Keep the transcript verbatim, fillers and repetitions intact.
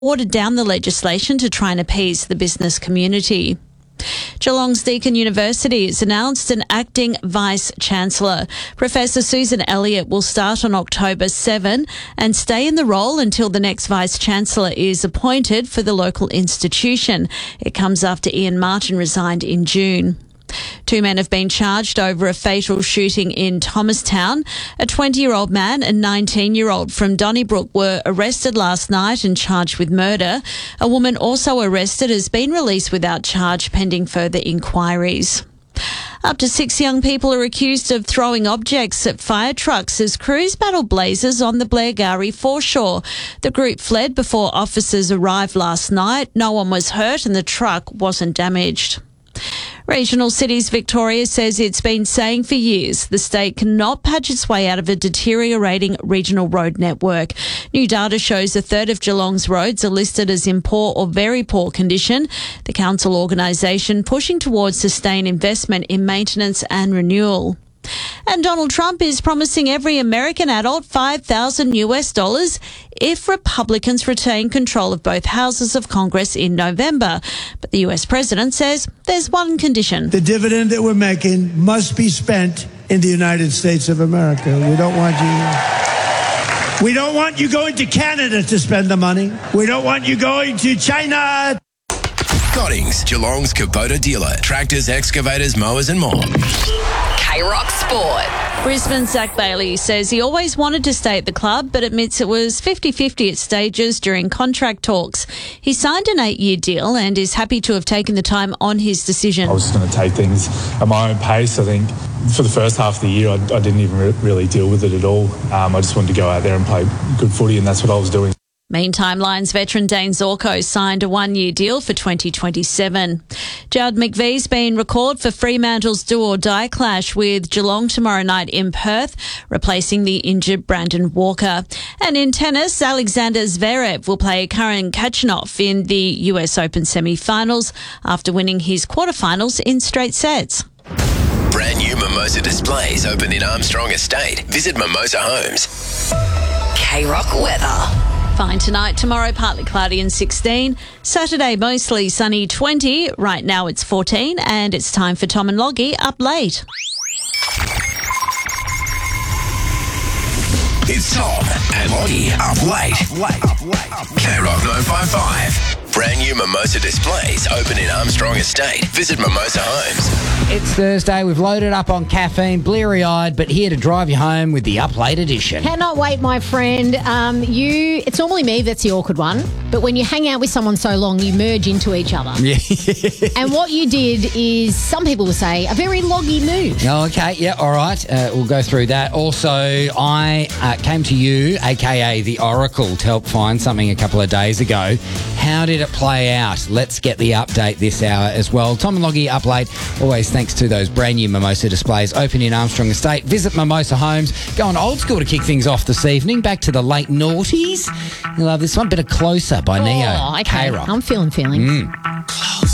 watered down the legislation to try and appease the business community. Geelong's Deakin University has announced an acting Vice-Chancellor. Professor Susan Elliott will start on October seventh and stay in the role until the next Vice-Chancellor is appointed for the local institution. It comes after Ian Martin resigned in June. Two men have been charged over a fatal shooting in Thomastown. A twenty-year-old man and nineteen-year-old from Donnybrook were arrested last night and charged with murder. A woman also arrested has been released without charge pending further inquiries. Up to six young people are accused of throwing objects at fire trucks as crews battle blazes on the Blairgowrie foreshore. The group fled before officers arrived last night. No one was hurt and the truck wasn't damaged. Regional Cities Victoria says it's been saying for years the state cannot patch its way out of a deteriorating regional road network. New data shows a third of Geelong's roads are listed as in poor or very poor condition. The council organisation pushing towards sustained investment in maintenance and renewal. And Donald Trump is promising every American adult five thousand US dollars if Republicans retain control of both houses of Congress in November. But the U S president says there's one condition. The dividend that we're making must be spent in the United States of America. We don't want you... We don't want you going to Canada to spend the money. We don't want you going to China. Cottings, Geelong's Kubota dealer. Tractors, excavators, mowers and more. K-Rock Sport. Brisbane's Zach Bailey says he always wanted to stay at the club, but admits it was fifty-fifty at stages during contract talks. He signed an eight-year deal and is happy to have taken the time on his decision. I was just going to take things at my own pace. I think for the first half of the year, I, I didn't even re- really deal with it at all. Um, I just wanted to go out there and play good footy, and that's what I was doing. Meantime, Lions veteran Dane Zorko signed a one-year deal for twenty twenty-seven. Judd McVee's been recalled for Fremantle's do-or-die clash with Geelong tomorrow night in Perth, replacing the injured Brandon Walker. And in tennis, Alexander Zverev will play Karen Khachanov in the U S Open semi-finals after winning his quarterfinals in straight sets. Brand new Mimosa displays open in Armstrong Estate. Visit Mimosa Homes. K-Rock weather. Fine tonight, tomorrow partly cloudy and sixteen. Saturday mostly sunny twenty. Right now it's fourteen and it's time for Tom and Loggy Up Late. It's Tom and Loggy Up Late. Late. Up late. K-Rock nine five five. Brand new Mimosa displays open in Armstrong Estate. Visit Mimosa Homes. It's Thursday. We've loaded up on caffeine, bleary-eyed, but here to drive you home with the Up Late edition. Cannot wait, my friend. Um, you, it's normally me that's the awkward one, but when you hang out with someone so long, you merge into each other. Yeah. And what you did is, some people will say, a very loggy move. Oh, okay. Yeah, all right. Uh, we'll go through that. Also, I uh, came to you, a k a the Oracle, to help find something a couple of days ago. How did it play out? Let's get the update this hour as well. Tom and Loggy Up Late, always thanks to those brand new Mimosa displays open in Armstrong Estate. Visit Mimosa Homes. Going old school to kick things off this evening. Back to the late noughties. You love this one. Bit of Closer by Oh, Neo. okay. K-Rock. I'm feeling feelings. Mm.